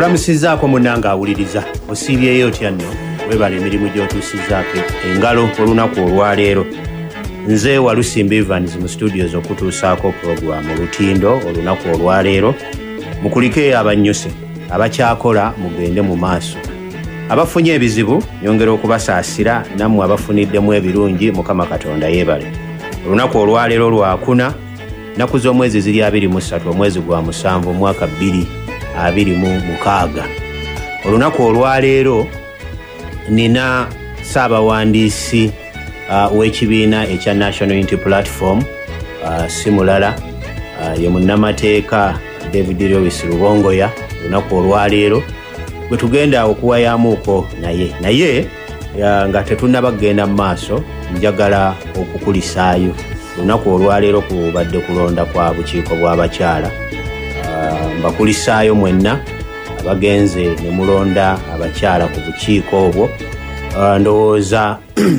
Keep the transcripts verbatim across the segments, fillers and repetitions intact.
Nkulamusizaako munnanga awuliriza osiibyeyo otya nno webala emirimu gy'otuusizzaako engalo olunaku olwaleero. Nze Walusimbi Evans mu studios okutuusaako puroguramu Lutindo olunaku olwaleero. Mukulike abannyuse abakyakola mugende mu maaso. Abafunye ebizibu nyongera okubasaasira nammwe abafuniddemu ebirungi Mukama Katonda yeebale. Olunaku olwaleero lwakuna nnaku z'omwezi ziri abiri mu ssatu omwezi gwa musanvu omwaka bbiri abiri mu mukaaga. Olunaku olwaleero nina Ssaabawandiisi uh, w'ekibiina ekya National Unity Platform uh, si mulala uh, ye munnamateeka David Lewis Rubongoya. Olunaku olwaleero bwe tugenda okuwayamuuko naye naye uh, nga tetunnabagenda mu maaso njagala okukulisaayo olunaku olwaleero kubadde kulonda kwa bukiiko bw'abakyala. Uh, mbakulisaayo mwenna abagenze ne mulonda abakyala ku bukiiko obwo. Uh, ndowooza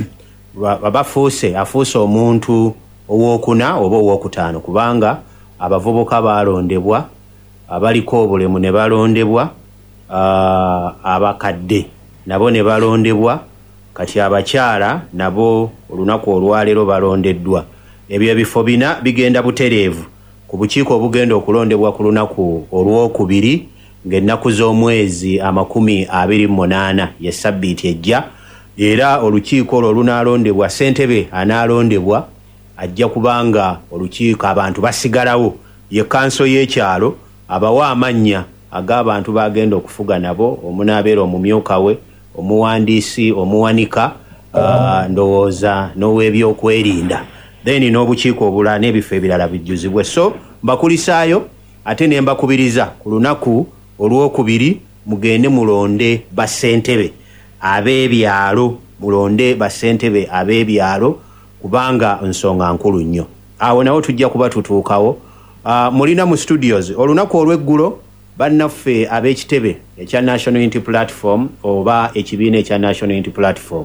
bafuuse afuuse omuntu owokuna oba owokutaano kubanga abavubuka balondebwa, abaliko obulemu ne balondebwa, uh, abakadde nabo ne balondebwa, kati abakyala nabo olunaku olwaleero balondeddwa. Ebyo ebifo bina bigenda butereevu ku bukiiko obugenda okulondebwa ku lunaku olwokubiri ng'ennaku z'omwezi amakumi abiri mu munaana ye ssabbiiti ejja, era olukiiko olwo lunaalondebwa ssentebe anaalondebwa ajja kubanga olukiiko abantu basigalawo ye kkanso y'ekyalo abawa amannya ag'abantu bagenda okufuga nabo, omunaabeera omumyuka we, omuwandiisi, omuwanika, uh, ndowooza n'ow'ebyokwerinda, then n'obukiiko obulala n'ebifo ebirala bijjuzibwe. So mbakulisaayo ate ne mbakubiriza ku lunaku olwokubiri mugende mulonde bassentebe ab'ebyalo, mulonde bassentebe ab'ebyalo kubanga nsonga nkulu nnyo. Awo nawo tujja kuba tutuukawo. Uh, mulina mu studios olunaku olw'eggulo bannaffe ab'ekitebe ekya National Unity Platform oba ekibiina ekya National Unity Platform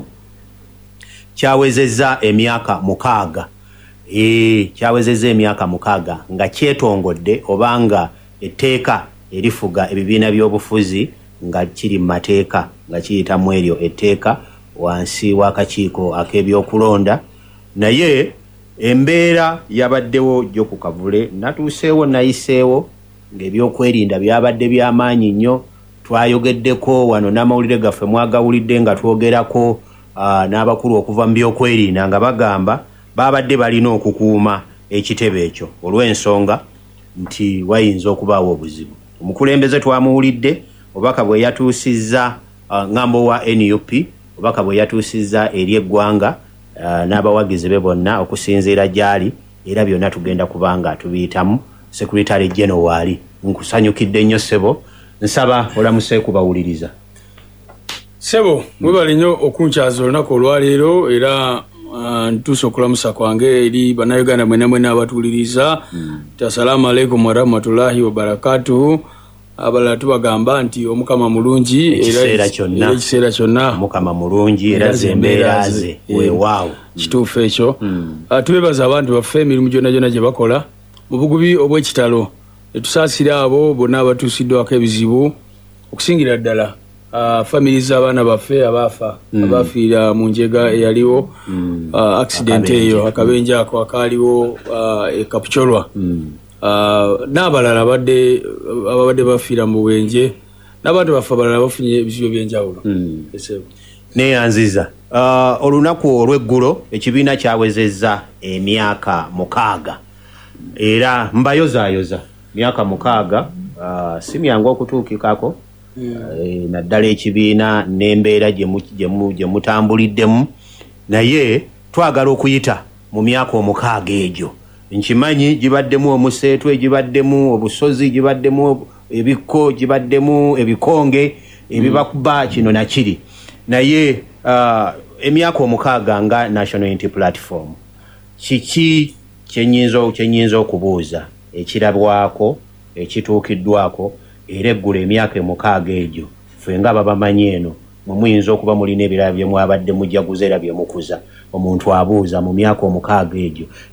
kyawezezza emyaka mukaaga. E, kyawezezza emyaka mukaaga nga kyetongodde obanga etteeka erifuga ebibiina by'obufuzi nga kiri mu mateeka nga kiyitamu eryo etteeka wansi w'akakiiko ak'ebyokulonda. Naye embeera yabaddewo gyo ku kavule, natuuseewo nayiseewo ng'ebyokwerinda byabadde by'amaanyi nnyo. Twayogeddeko wano n'amawulire gaffe mwagawulidde nga twogerako uh, n'abakulu okuva mu byokwerinda nga bagamba babadde balina okukuuma ekitebe ekyo olw'ensonga nti wayinza okubaawo obuzibu. Omukulembeze twamuwulidde obaka bwe yatuusizza uh, ngambo wa N U P, obaka bwe yatuusizza eri eggwanga uh, n'abawagizi be bonna okusinziira gy'ali, era byonna tugenda kubanga tubiyitamu. Secretary General nkusanyukidde nnyo ssebo, nsaba olamuse kubawuliriza. Ssebo mwebale nnyo okunkyaza olunaku olwaleero era uh, ntuuse okulamusa kwange eri bannayuganda mwena mwena abatuwuliriza. mm. Assalamu alaikum warahmatullahi wabarakatuhu. Abalala tubagamba nti Omukama mulungi era ekiseera kyonna Omukama mulungi era zembeera ze weewaawo. Kituufu ekyo. uh, tubebaza abantu baffe emirimu gyonna gyonna gye bakola mu bugubi obw'ekitalo. Tusaasira abo bonna abatuusiddwako ebizibu okusingira ddala uh, family z'abaana baffe abaafa mm. abaafiira mu njega eyaliwo mm. uh, accident eyo akabenje ako akaaliwo uh, e Kapucholwa. mm. uh, n'abalala abadde abadde bafiira mu bwenje n'abantu baffe abalala bafunye ebizibu by'enjawulo. mm. Neyanziza uh, olunaku olw'eggulo ekibiina kyawezezza emyaka mukaaga era mbayozaayoza myaka mukaaga. uh, si myangu okutuukikako. yeah. uh, naddala ekibiina n'embeera gye mutambuliddemu, naye twagala okuyita mu myaka omukaaga egyo. Nkimanyi gibaddemu omuseetwe, gibaddemu obusozi, gibaddemu ebikko, gibaddemu ebikonge ebibakuba mm. kino nakiri, naye uh, emyaka omukaaga nga National Unity Platform kiki kyenyinza kyenyinza okubuuza ekirabwako ekituukiddwako era eggula emyaka emukaaga egyo ffe nga babamanyi eno mwe muyinza okuba mulina ebirala bye mwabadde mujaguza era bye mukuza. Omuntu abuuza mu myaka omukaaga egyo